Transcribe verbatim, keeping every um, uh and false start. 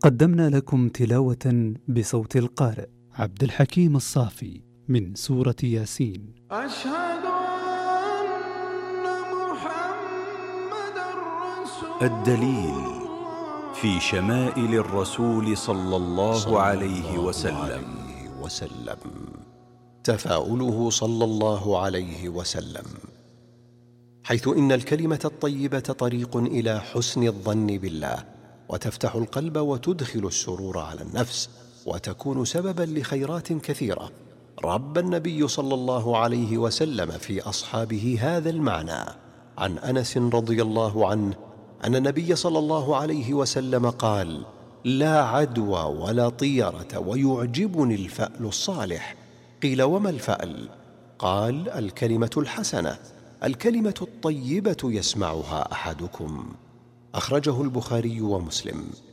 قدمنا لكم تلاوة بصوت القارئ عبد الحكيم الصافي من سورة ياسين. أشهد أن محمدًا رسول الدليل في شمائل الرسول صلى الله عليه وسلم. وسلم تفاؤله صلى الله عليه وسلم، حيث إن الكلمة الطيبة طريق إلى حسن الظن بالله، وتفتح القلب وتدخل السرور على النفس، وتكون سببا لخيرات كثيرة. رب النبي صلى الله عليه وسلم في أصحابه هذا المعنى عن أنس رضي الله عنه أن النبي صلى الله عليه وسلم قال: لا عدوى ولا طيرة ويعجبني الفأل الصالح. قيل: وما الفأل؟ قال: الكلمة الحسنة، الكلمة الطيبة يسمعها أحدكم. أخرجه البخاري ومسلم.